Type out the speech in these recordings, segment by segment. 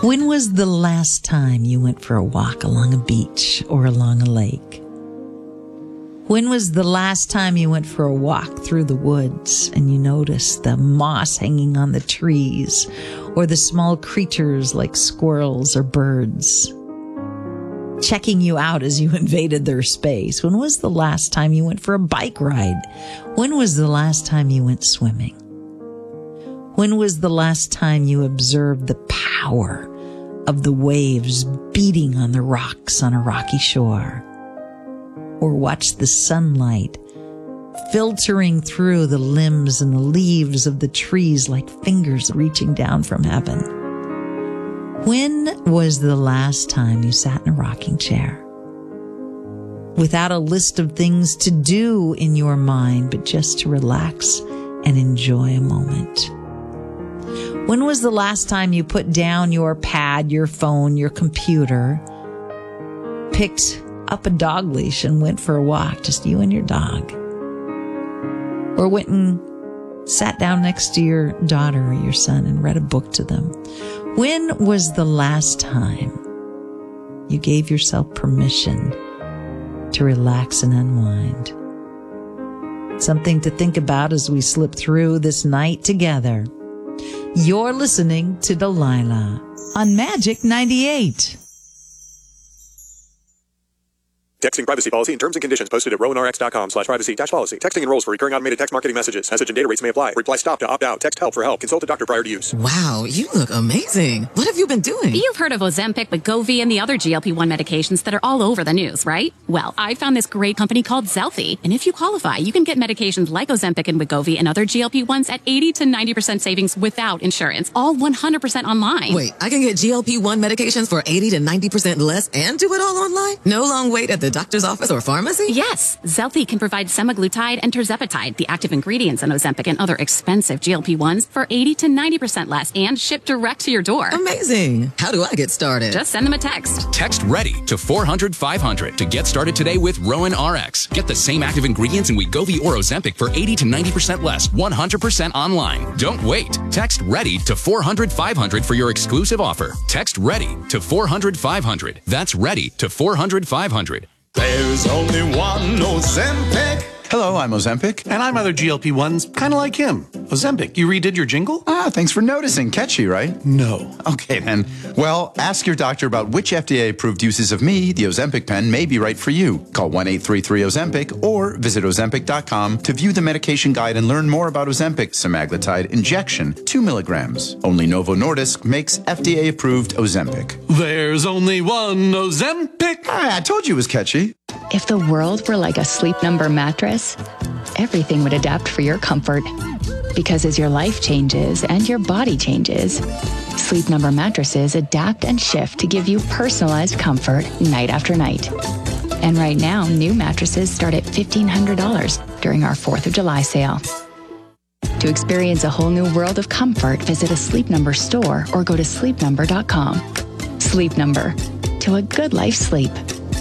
When was the last time you went for a walk along a beach or along a lake? When was the last time you went for a walk through the woods and you noticed the moss hanging on the trees or the small creatures like squirrels or birds checking you out as you invaded their space? When was the last time you went for a bike ride? When was the last time you went swimming? When was the last time you observed the power of the waves beating on the rocks on a rocky shore? Or watched the sunlight filtering through the limbs and the leaves of the trees like fingers reaching down from heaven? When was the last time you sat in a rocking chair without a list of things to do in your mind, but just to relax and enjoy a moment? When was the last time you put down your pad, your phone, your computer, picked up a dog leash and went for a walk, just you and your dog? Or went and sat down next to your daughter or your son and read a book to them? When was the last time you gave yourself permission to relax and unwind? Something to think about as we slip through this night together. You're listening to Delilah on Magic 98. Texting privacy policy and terms and conditions posted at rowanrx.com/privacy-policy. Texting enrolls for recurring automated text marketing messages. Message and data rates may apply. Reply stop to opt out. Text help for help. Consult a doctor prior to use. Wow, you look amazing. What have you been doing? You've heard of Ozempic, Wegovy, and the other GLP-1 medications that are all over the news, right? Well, I found this great company called Zelfie, and if you qualify, you can get medications like Ozempic and Wegovy and other GLP-1s at 80 to 90% savings without insurance, all 100% online. Wait, I can get GLP-1 medications for 80 to 90% less and do it all online? No long wait at the doctor's office or pharmacy? Yes, Zelfie can provide semaglutide and tirzepatide, the active ingredients in Ozempic and other expensive GLP-1s, for 80 to 90% less and shipped direct to your door. Amazing. How do I get started? Just send them a text. Text READY to 400-500 to get started today with Rowan RX. Get the same active ingredients in Wegovy or Ozempic for 80 to 90% less, 100% online. Don't wait. Text READY to 400-500 for your exclusive offer. Text READY to 400-500. That's READY to 400-500. There's only one Ozempic. Hello, I'm Ozempic. And I'm other GLP-1s, kind of like him. Ozempic, you redid your jingle? Thanks for noticing. Catchy, right? No. Okay, then. Well, ask your doctor about which FDA-approved uses of me, the Ozempic pen, may be right for you. Call 1-833-OZEMPIC or visit Ozempic.com to view the medication guide and learn more about Ozempic semaglutide injection, 2 milligrams. Only Novo Nordisk makes FDA-approved Ozempic. There's only one Ozempic. I told you it was catchy. If the world were like a Sleep Number mattress, everything would adapt for your comfort. Because as your life changes and your body changes, Sleep Number mattresses adapt and shift to give you personalized comfort night after night. And right now, new mattresses start at $1,500 during our 4th of July sale. To experience a whole new world of comfort, visit a Sleep Number store or go to sleepnumber.com. Sleep Number. To a good life sleep.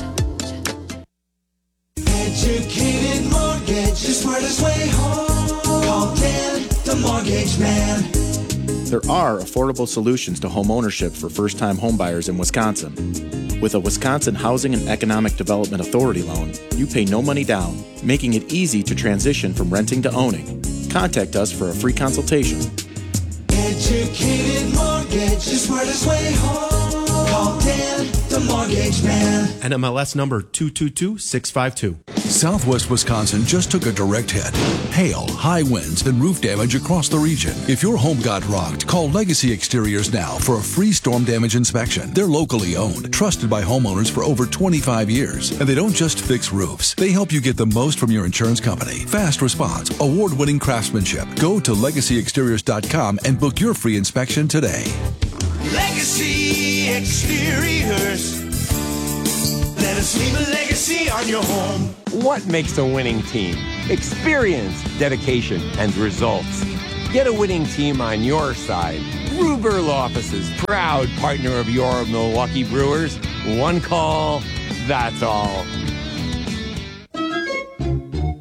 Educated Mortgage, the smartest way home. Call Dan, the Mortgage Man. There are affordable solutions to home ownership for first-time homebuyers in Wisconsin. With a Wisconsin Housing and Economic Development Authority loan, you pay no money down, making it easy to transition from renting to owning. Contact us for a free consultation. Educated Mortgage, the smartest way home. Call Dan, the Mortgage Man. NMLS number 222652. Southwest Wisconsin just took a direct hit. Hail, high winds, and roof damage across the region. If your home got rocked, call Legacy Exteriors now for a free storm damage inspection. They're locally owned, trusted by homeowners for over 25 years. And they don't just fix roofs. They help you get the most from your insurance company. Fast response, award-winning craftsmanship. Go to legacyexteriors.com and book your free inspection today. Legacy Exteriors. Let us leave a legacy on your home. What makes a winning team? Experience, dedication, and results. Get a winning team on your side. Ruberl Offices, proud partner of your Milwaukee Brewers. One call, that's all.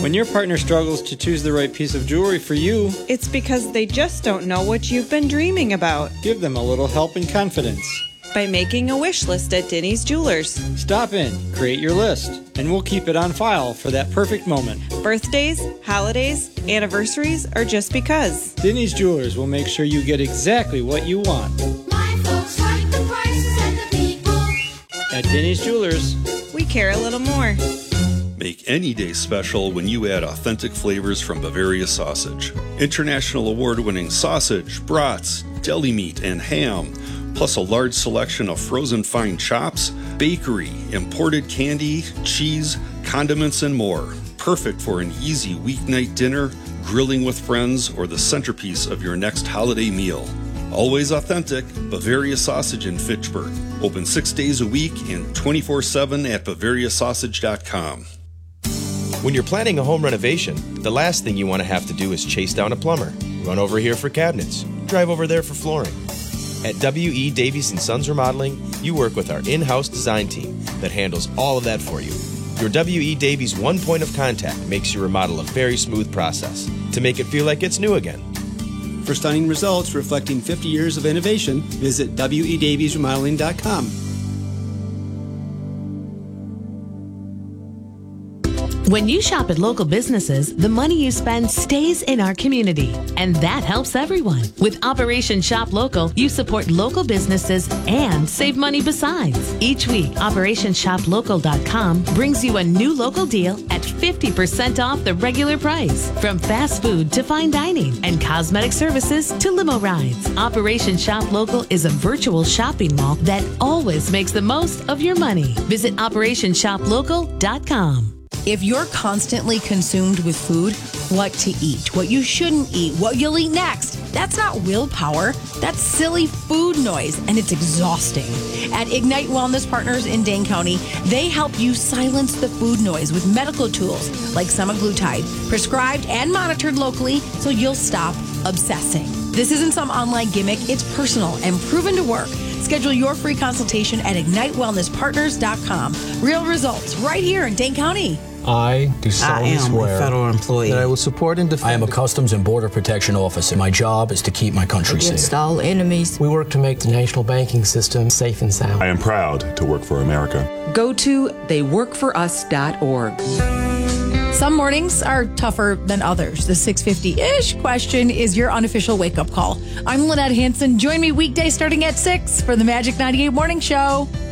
When your partner struggles to choose the right piece of jewelry for you, it's because they just don't know what you've been dreaming about. Give them a little help and confidence by making a wish list at Denny's Jewelers. Stop in, create your list, and we'll keep it on file for that perfect moment. Birthdays, holidays, anniversaries, or just because. Denny's Jewelers will make sure you get exactly what you want. My folks like the prices and the people. At Denny's Jewelers, we care a little more. Make any day special when you add authentic flavors from Bavaria Sausage. International award-winning sausage, brats, deli meat, and ham, plus a large selection of frozen fine chops, bakery, imported candy, cheese, condiments, and more. Perfect for an easy weeknight dinner, grilling with friends, or the centerpiece of your next holiday meal. Always authentic, Bavaria Sausage in Fitchburg. Open 6 days a week and 24/7 at BavariaSausage.com. When you're planning a home renovation, the last thing you want to have to do is chase down a plumber, run over here for cabinets, drive over there for flooring. At W.E. Davies & Sons Remodeling, you work with our in-house design team that handles all of that for you. Your W.E. Davies one point of contact makes your remodel a very smooth process to make it feel like it's new again. For stunning results reflecting 50 years of innovation, visit WEDaviesRemodeling.com. When you shop at local businesses, the money you spend stays in our community, and that helps everyone. With Operation Shop Local, you support local businesses and save money besides. Each week, OperationShopLocal.com brings you a new local deal at 50% off the regular price. From fast food to fine dining and cosmetic services to limo rides, Operation Shop Local is a virtual shopping mall that always makes the most of your money. Visit OperationShopLocal.com. If you're constantly consumed with food, what to eat, what you shouldn't eat, what you'll eat next, that's not willpower. That's silly food noise, and it's exhausting. At Ignite Wellness Partners in Dane County, they help you silence the food noise with medical tools like semaglutide, prescribed and monitored locally so you'll stop obsessing. This isn't some online gimmick. It's personal and proven to work. Schedule your free consultation at IgniteWellnessPartners.com. Real results right here in Dane County. I do solemnly swear a federal employee that I will support and defend. I am a Customs and Border Protection officer. My job is to keep my country against safe. all enemies. We work to make the national banking system safe and sound. I am proud to work for America. Go to theyworkforus.org. Some mornings are tougher than others. The 6:50-ish question is your unofficial wake-up call. I'm Lynette Hanson. Join me weekday starting at 6 for the Magic 98 Morning Show.